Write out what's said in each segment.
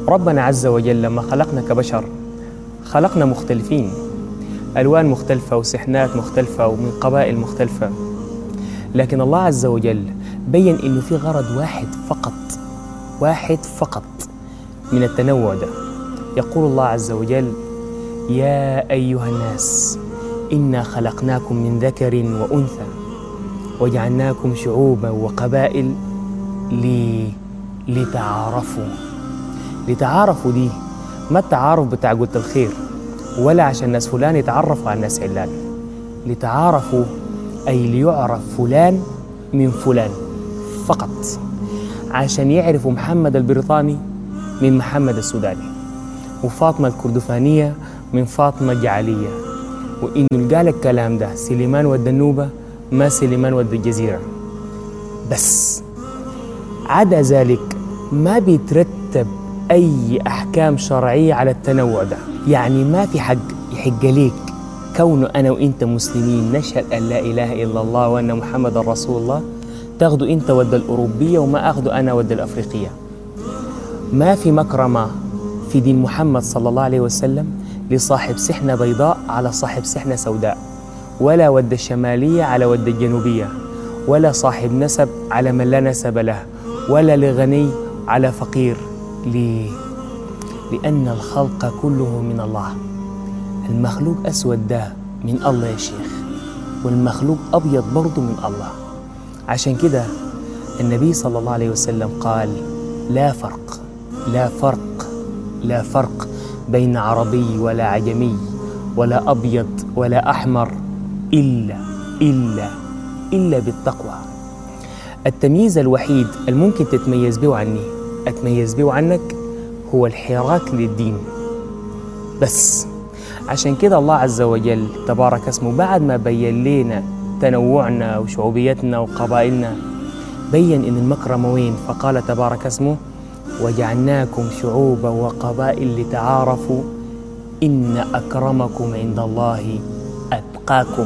ربنا عز وجل لما خلقنا كبشر خلقنا مختلفين، ألوان مختلفة وسحنات مختلفة ومن قبائل مختلفة، لكن الله عز وجل بين إنه في غرض واحد فقط من التنوع ده. يقول الله عز وجل: يا أيها الناس إنا خلقناكم من ذكر وأنثى وجعلناكم شعوبا وقبائل لتعارفوا دي ما التعارف بتاع قلت الخير ولا عشان ناس فلان يتعرفوا على ناس علان، لتعارفوا أي ليعرف فلان من فلان فقط، عشان يعرفوا محمد البريطاني من محمد السوداني، وفاطمة الكردفانية من فاطمة الجعلية، وإنه قال الكلام ده سليمان ود النوبة ما سليمان ود الجزيرة بس. عدا ذلك ما بيترتب أي أحكام شرعية على التنوع ده، يعني ما في حق يحق ليك كونه أنا وإنت مسلمين نشهد أن لا إله إلا الله وأن محمد رسول الله تاخدوا إنت ود الأوروبية وما أخدوا أنا ود الأفريقية. ما في مكرمة في دين محمد صلى الله عليه وسلم لصاحب سحنة بيضاء على صاحب سحنة سوداء، ولا ود الشمالية على ود الجنوبية، ولا صاحب نسب على من لا نسب له، ولا لغني على فقير. ليه؟ لأن الخلق كله من الله. المخلوق أسود ده من الله يا شيخ، والمخلوق أبيض برضه من الله. عشان كده النبي صلى الله عليه وسلم قال: لا فرق بين عربي ولا عجمي ولا أبيض ولا أحمر إلا بالتقوى. التمييز الوحيد الممكن تتميز به عني أتميز به عنك هو الحراك للدين بس. عشان كده الله عز وجل تبارك اسمه بعد ما بين لنا تنوعنا وشعوبيتنا وقبائلنا بين إن المكرمة وين، فقال تبارك اسمه: وجعلناكم شعوبا وقبائل لتعارفوا إن أكرمكم عند الله أتقاكم.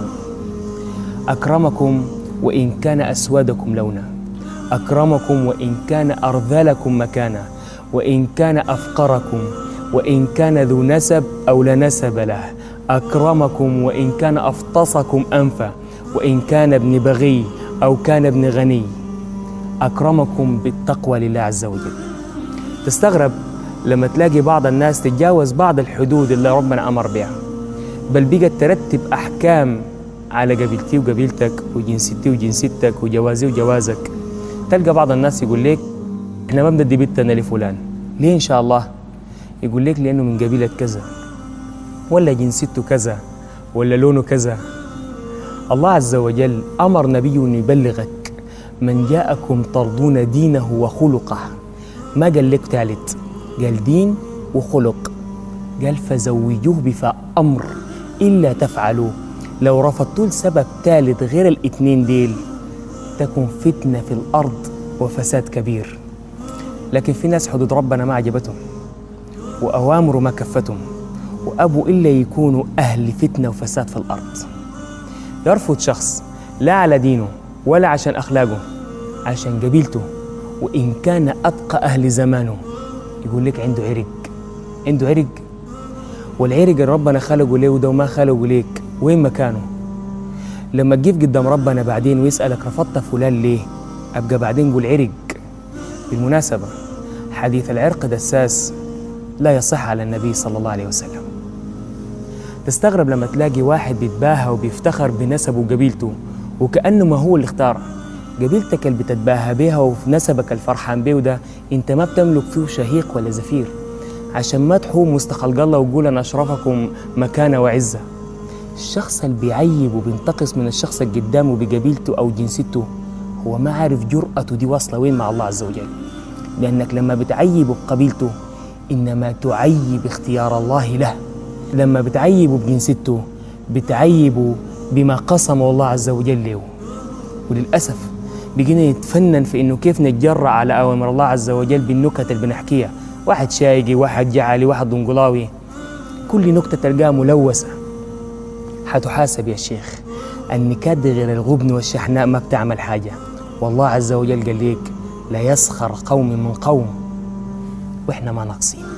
أكرمكم وإن كان أسودكم لونا، أكرمكم وإن كان أرذلكم مكانا، وإن كان أفقركم، وإن كان ذو نسب أو لا نسب له، أكرمكم وإن كان أفطسكم أنفا، وإن كان ابن بغي أو كان ابن غني. أكرمكم بالتقوى لله عز وجل. تستغرب لما تلاقي بعض الناس تتجاوز بعض الحدود اللي ربنا أمر بها، بل بقت ترتب أحكام على قبيلتي وقبيلتك وجنسيتي وجنسيتك وجوازي وجوازك. تلقى بعض الناس يقول لك: احنا ما بندي بنتنا لفلان. ليه إن شاء الله؟ يقول لك: لأنه من قبيلة كذا، ولا جنسيته كذا، ولا لونه كذا. الله عز وجل أمر نبيه أن يبلغك: من جاءكم ترضون دينه وخلقه. ما قال لك ثالث، قال دين وخلق. قال: فزوجوه بفاء أمر إلا تفعلوا لو رفضتوا لسبب ثالث غير الاثنين ديل تكون فتنة في الأرض وفساد كبير. لكن في ناس حدود ربنا ما عجبتهم وأوامره ما كفتهم، وأبوا إلا يكونوا أهل فتنة وفساد في الأرض. يرفض شخص لا على دينه ولا عشان أخلاقه، عشان قبيلته، وإن كان أتقى أهل زمانه. يقول لك عنده عرق، والعرق اللي ربنا خلقه ليه وده وما خلقه ليك وين مكانه؟ لما تجيب قدام ربنا بعدين ويسألك رفضت فلان ليه، أبقى بعدين قول عرق. بالمناسبة حديث العرق دساس لا يصح على النبي صلى الله عليه وسلم. تستغرب لما تلاقي واحد بيتباهى وبيفتخر بنسبه وقبيلته وكأنه ما هو اللي اختار. قبيلتك اللي بتتباهى بيها وفي نسبك الفرحان بيه ده انت ما بتملك فيه شهيق ولا زفير، عشان ما تحوم وسط خلق الله وقول أنا أشرفكم مكانة وعزة. الشخص اللي بيعيب وبينتقص من الشخص اللي قدامه بقبيلته أو جنسيته هو ما عارف جرأته دي واصلة وين مع الله عز وجل. لأنك لما بتعيبه بقبيلته إنما تعيب اختيار الله له، لما بتعيبه بجنسيته بتعيبه بما قسمه الله عز وجل له. وللأسف بيجينا يتفنن في إنه كيف نتجرأ على أوامر الله عز وجل بالنكت اللي بنحكيها. واحد شايقي، واحد جعلي، واحد دنقلاوي، كل نكتة تلقاها ملوثة. حتحاسب يا شيخ. النكات دي غير الغبن والشحناء ما بتعمل حاجة. والله عز وجل قال ليك: لا يسخر قوم من قوم، وإحنا ما ناقصين.